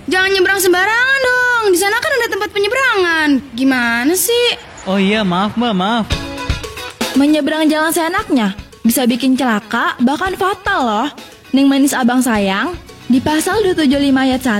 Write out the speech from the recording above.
Jangan nyebrang sembarangan dong. Di sana kan ada tempat penyeberangan. Gimana sih? Oh iya, maaf Mbak, maaf. Menyeberang jalan seenaknya bisa bikin celaka, bahkan fatal loh. Ning manis abang sayang, di pasal 275 ayat 1